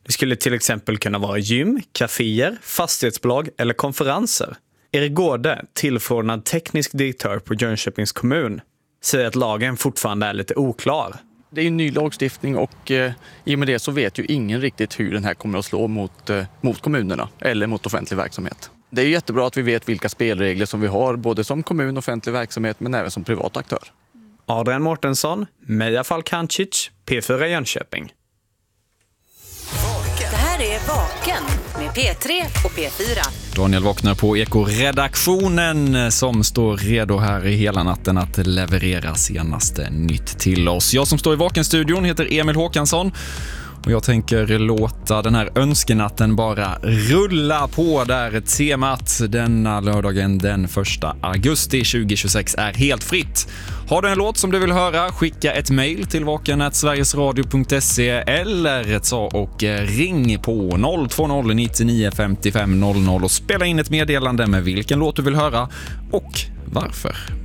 Det skulle till exempel kunna vara gym, kaféer, fastighetsbolag eller konferenser. Erik Gårde, tillförordnad teknisk direktör på Jönköpings kommun, säger att lagen fortfarande är lite oklar. Det är en ny lagstiftning och i och med det så vet ju ingen riktigt hur den här kommer att slå mot kommunerna eller mot offentlig verksamhet. Det är jättebra att vi vet vilka spelregler som vi har både som kommun och offentlig verksamhet men även som privat aktör. Adrian Mårtensson, Meja Falkancic, P4 Jönköping. Det här är Vaken med P3 och P4. Daniel vaknar på Eko-redaktionen som står redo här i hela natten att leverera senaste nytt till oss. Jag som står i Vaken-studion heter Emil Håkansson. Och jag tänker låta den här önskenatten bara rulla på där temat denna lördagen den 1 augusti 2026 är helt fritt. Har du en låt som du vill höra, skicka ett mejl till vaken@sverigesradio.se eller ta och ring på 020 99 55 00 och spela in ett meddelande med vilken låt du vill höra och varför.